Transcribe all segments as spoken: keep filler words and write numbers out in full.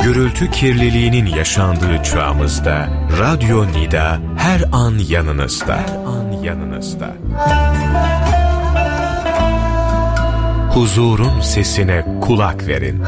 Gürültü kirliliğinin yaşandığı çağımızda Radyo Nida her an yanınızda. Her an yanınızda. Huzurun sesine kulak verin.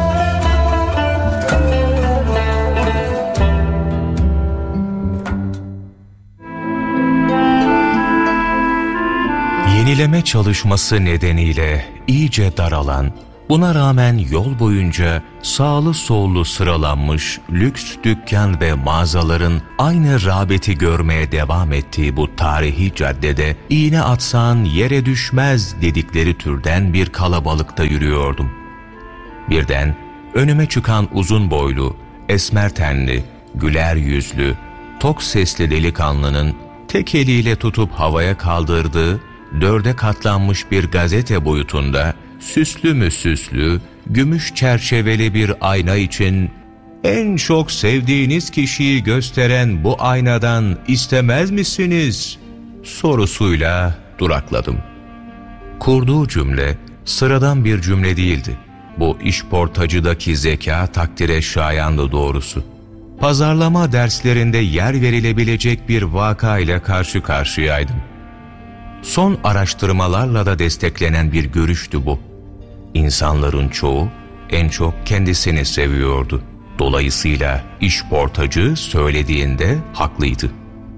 Yenileme çalışması nedeniyle iyice daralan, buna rağmen yol boyunca sağlı sollu sıralanmış lüks dükkan ve mağazaların aynı rağbeti görmeye devam ettiği bu tarihi caddede iğne atsan yere düşmez dedikleri türden bir kalabalıkta yürüyordum. Birden önüme çıkan uzun boylu, esmer tenli, güler yüzlü, tok sesli delikanlının tek eliyle tutup havaya kaldırdığı dörde katlanmış bir gazete boyutunda süslü mü süslü, gümüş çerçeveli bir ayna için en çok sevdiğiniz kişiyi gösteren bu aynadan istemez misiniz sorusuyla durakladım. Kurduğu cümle sıradan bir cümle değildi. Bu işportacıdaki zeka takdire şayandı doğrusu. Pazarlama derslerinde yer verilebilecek bir vaka ile karşı karşıyaydım. Son araştırmalarla da desteklenen bir görüştü bu. İnsanların çoğu en çok kendisini seviyordu. Dolayısıyla işportacı söylediğinde haklıydı.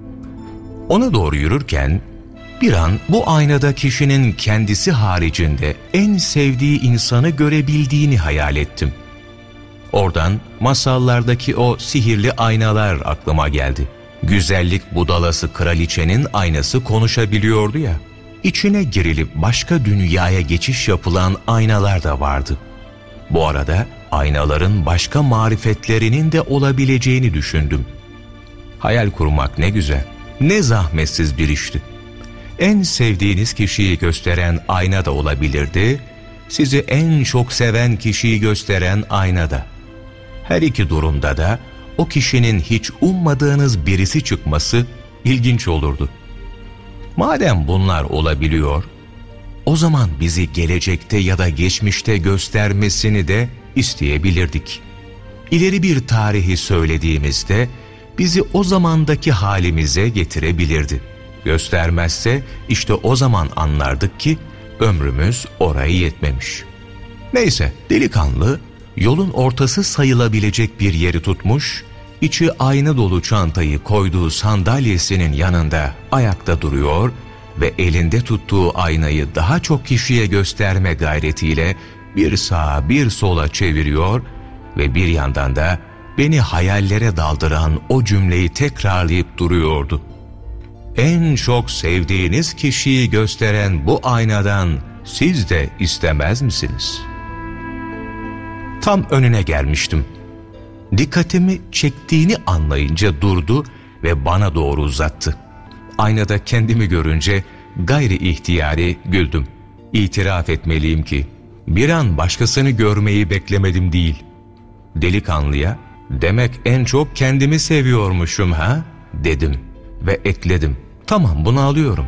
Ona doğru yürürken bir an bu aynada kişinin kendisi haricinde en sevdiği insanı görebildiğini hayal ettim. Oradan masallardaki o sihirli aynalar aklıma geldi. Güzellik budalası kraliçenin aynası konuşabiliyordu ya. İçine girilip başka dünyaya geçiş yapılan aynalar da vardı. Bu arada aynaların başka marifetlerinin de olabileceğini düşündüm. Hayal kurmak ne güzel, ne zahmetsiz bir işti. En sevdiğiniz kişiyi gösteren ayna da olabilirdi, sizi en çok seven kişiyi gösteren ayna da. Her iki durumda da o kişinin hiç ummadığınız birisi çıkması ilginç olurdu. Madem bunlar olabiliyor, o zaman bizi gelecekte ya da geçmişte göstermesini de isteyebilirdik. İleri bir tarihi söylediğimizde bizi o zamandaki halimize getirebilirdi. Göstermezse işte o zaman anlardık ki ömrümüz oraya yetmemiş. Neyse, delikanlı yolun ortası sayılabilecek bir yeri tutmuş, içi ayna dolu çantayı koyduğu sandalyesinin yanında ayakta duruyor ve elinde tuttuğu aynayı daha çok kişiye gösterme gayretiyle bir sağa bir sola çeviriyor ve bir yandan da beni hayallere daldıran o cümleyi tekrarlayıp duruyordu. En çok sevdiğiniz kişiyi gösteren bu aynadan siz de istemez misiniz? Tam önüne gelmiştim. Dikkatimi çektiğini anlayınca durdu ve bana doğru uzattı. Aynada kendimi görünce gayri ihtiyari güldüm. İtiraf etmeliyim ki bir an başkasını görmeyi beklemedim değil. Delikanlıya demek en çok kendimi seviyormuşum ha dedim ve ekledim. Tamam, bunu alıyorum.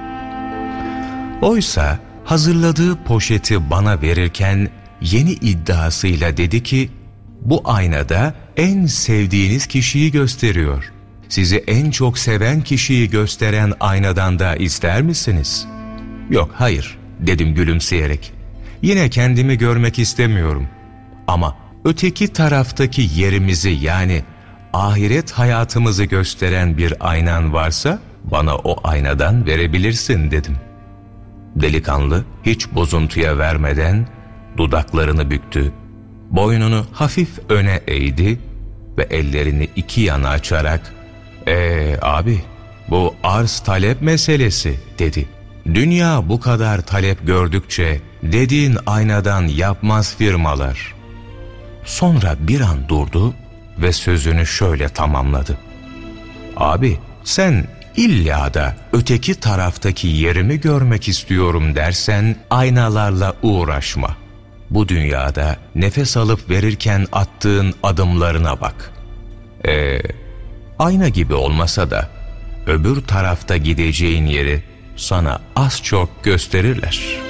Oysa hazırladığı poşeti bana verirken yeni iddiasıyla dedi ki bu aynada en sevdiğiniz kişiyi gösteriyor. Sizi en çok seven kişiyi gösteren aynadan da ister misiniz? Yok, hayır dedim gülümseyerek. Yine kendimi görmek istemiyorum. Ama öteki taraftaki yerimizi, yani ahiret hayatımızı gösteren bir aynan varsa bana o aynadan verebilirsin dedim. Delikanlı hiç bozuntuya vermeden dudaklarını büktü, boynunu hafif öne eğdi ve ellerini iki yana açarak ''Ee abi, bu arz talep meselesi'' dedi. ''Dünya bu kadar talep gördükçe dediğin aynadan yapmaz firmalar.'' Sonra bir an durdu ve sözünü şöyle tamamladı. ''Abi, sen illa da öteki taraftaki yerimi görmek istiyorum dersen aynalarla uğraşma. Bu dünyada nefes alıp verirken attığın adımlarına bak. Ee, ayna gibi olmasa da öbür tarafta gideceğin yeri sana az çok gösterirler.''